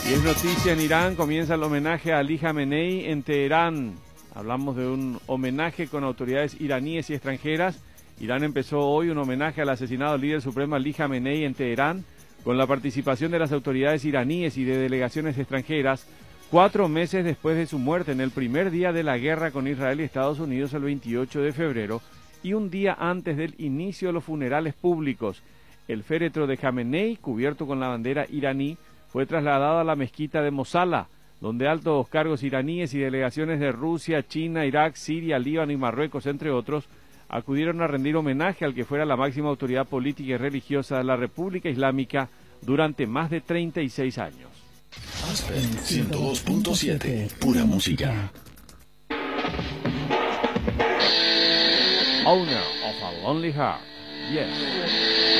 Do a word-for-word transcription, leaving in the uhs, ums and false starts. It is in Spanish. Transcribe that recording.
Y es noticia en Irán, comienza el homenaje a Ali Jamenei en Teherán. Hablamos de un homenaje con autoridades iraníes y extranjeras. Irán empezó hoy un homenaje al asesinado líder supremo Ali Jamenei en Teherán, con la participación de las autoridades iraníes y de delegaciones extranjeras, cuatro meses después de su muerte en el primer día de la guerra con Israel y Estados Unidos el veintiocho de febrero, y un día antes del inicio de los funerales públicos. El féretro de Jamenei, cubierto con la bandera iraní, fue trasladado a la mezquita de Mosala, donde altos cargos iraníes y delegaciones de Rusia, China, Irak, Siria, Líbano y Marruecos, entre otros, acudieron a rendir homenaje al que fuera la máxima autoridad política y religiosa de la República Islámica durante más de treinta y seis años. Aspen ciento dos punto siete, pura música. Owner of a Lonely Heart. Yes.